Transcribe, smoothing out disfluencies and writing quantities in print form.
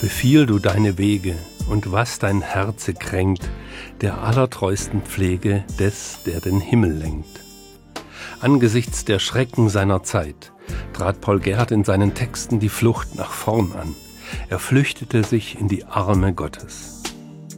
Befiehl du deine Wege und was dein Herze kränkt, der allertreusten Pflege des, der den Himmel lenkt. Angesichts der Schrecken seiner Zeit trat Paul Gerhardt in seinen Texten die Flucht nach vorn an. Er flüchtete sich in die Arme Gottes.